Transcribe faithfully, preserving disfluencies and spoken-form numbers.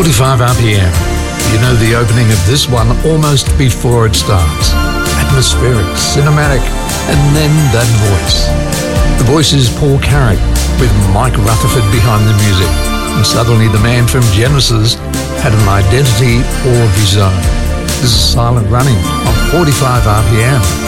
forty-five R P M. You know the opening of this one almost before it starts. Atmospheric, cinematic, and then that voice. The voice is Paul Carrack with Mike Rutherford behind the music. And suddenly the man from Genesis had an identity all of his own. This is Silent Running on forty-five R P M.